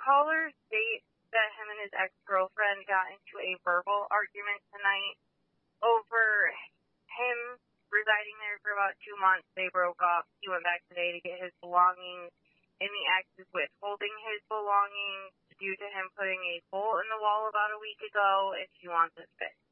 callers state that him and his ex-girlfriend got into a verbal argument tonight over him residing there for about 2 months. They broke up. He went back today to get his belongings, and the ex is withholding his belongings due to him putting a hole in the wall about a week ago, and she wants it fixed.